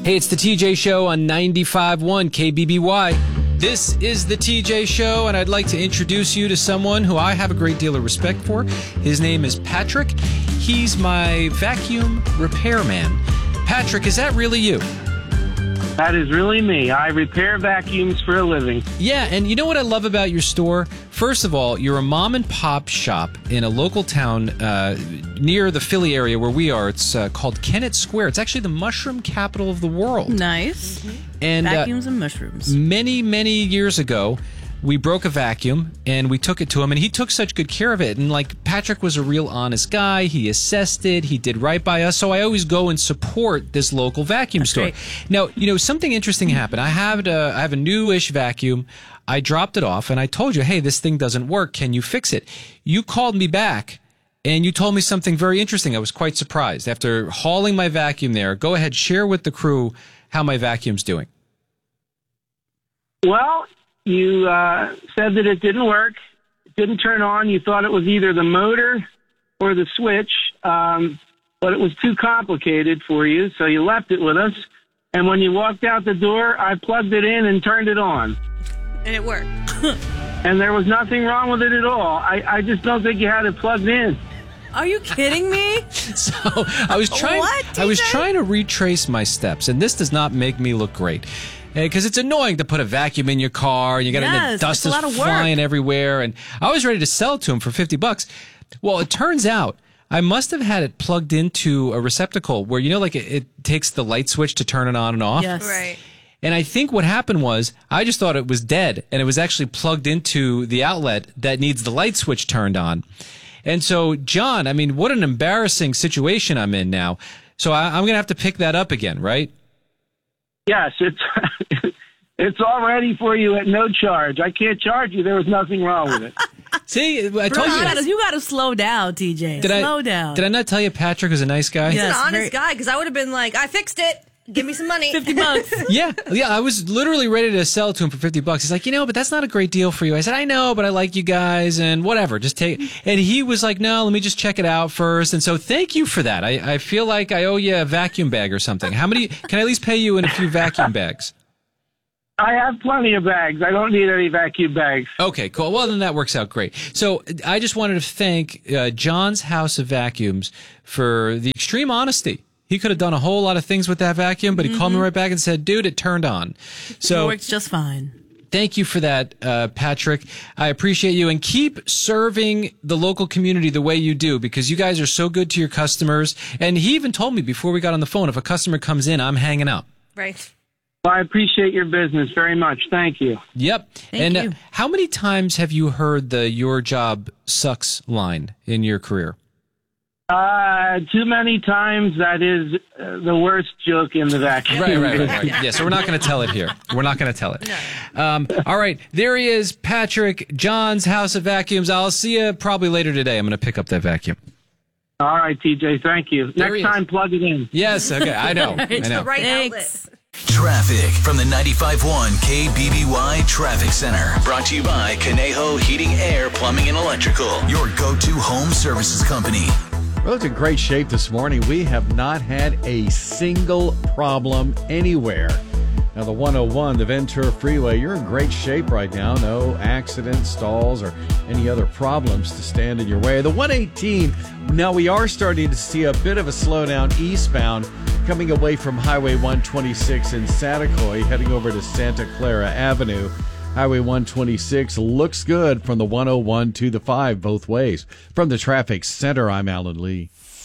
Hey, it's the TJ Show on 95.1 KBBY. This is the TJ Show, and I'd like to introduce you to someone who I have a great deal of respect for. His name is Patrick. He's my vacuum repairman. Patrick, is that really you? That is really me. I repair vacuums for a living. Yeah, and you know what I love about your store? First of all, you're a mom and pop shop in a local town near the Philly area where we are. It's called Kennett Square. It's actually the mushroom capital of the world. Nice. And vacuums and mushrooms. Many, many years ago, we broke a vacuum and we took it to him, and he took such good care of it. And like, Patrick was a real honest guy. He assessed it. He did right by us. So I always go and support this local vacuum store. Great. Now, you know, something interesting happened. I have a newish vacuum. I dropped it off and I told you, hey, this thing doesn't work. Can you fix it? You called me back and you told me something very interesting. I was quite surprised. After hauling my vacuum there, go ahead, share with the crew how my vacuum's doing. Well, you said that it didn't work. It didn't turn on. You thought it was either the motor or the switch, but it was too complicated for you, so you left it with us. And when you walked out the door, I plugged it in and turned it on. And it worked. And there was nothing wrong with it at all. I just don't think you had it plugged in. Are you kidding me? So I was trying. What, I was TJ? trying to retrace my steps, and this does not make me look great. Because it's annoying to put a vacuum in your car, and you got Yes, the dust it's a is lot of work. flying everywhere. And I was ready to sell it to him for $50. Well, it turns out I must have had it plugged into a receptacle where, you know, like it takes the light switch to turn it on and off. Yes. Right. And I think what happened was I just thought it was dead, and it was actually plugged into the outlet that needs the light switch turned on. And so, John, I mean, what an embarrassing situation I'm in now. So I'm going to have to pick that up again, right? Yes, it's all ready for you at no charge. I can't charge you. There was nothing wrong with it. See, I told you. You got to slow down, TJ. Slow down. Did I not tell you Patrick is a nice guy? Yeah. He's Yes, an very- honest guy, because I would have been like, I fixed it. Give me some money. $50. Yeah. I was literally ready to sell it to him for $50. He's like, but that's not a great deal for you. I said, I know, but I like you guys and whatever. Just take. And he was like, no, let me just check it out first. And so thank you for that. I feel like I owe you a vacuum bag or something. How many? Can I at least pay you in a few vacuum bags? I have plenty of bags. I don't need any vacuum bags. Okay, cool. Well, then that works out great. So I just wanted to thank John's House of Vacuums for the extreme honesty. He could have done a whole lot of things with that vacuum, but he called me right back and said, dude, it turned on. It So works just fine. thank you for that, Patrick. I appreciate you, and keep serving the local community the way you do, because you guys are so good to your customers. And he even told me before we got on the phone, if a customer comes in, I'm hanging out. Right. Well, I appreciate your business very much. Thank you. Yep. Thank you. How many times have you heard the "your job sucks" line in your career? Too many times. That is the worst joke in the vacuum. Right. Yeah, so we're not going to tell it here. We're not going to tell it. No. All right, there he is, Patrick, John's House of Vacuums. I'll see you probably later today. I'm going to pick up that vacuum. All right, TJ. Thank you. There he Next is. time, plug it in. Yes, okay, I know. I The know. right Thanks. outlet. Traffic from the 95.1 KBBY Traffic Center. Brought to you by Conejo Heating, Air, Plumbing, and Electrical. Your go-to home services company. Well, it's in great shape this morning. We have not had a single problem anywhere. Now, the 101, the Ventura Freeway, you're in great shape right now. No accidents, stalls, or any other problems to stand in your way. The 118, now we are starting to see a bit of a slowdown eastbound coming away from Highway 126 in Satacoy, heading over to Santa Clara Avenue. Highway 126 looks good from the 101 to the 5 both ways. From the Traffic Center, I'm Alan Lee.